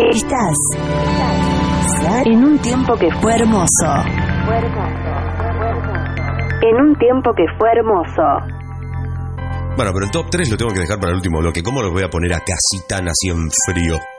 Estás en un tiempo que fue hermoso. En un tiempo que fue hermoso. Bueno, pero el top 3 lo tengo que dejar para el último bloque. ¿Cómo los voy a poner acá así tan así en frío?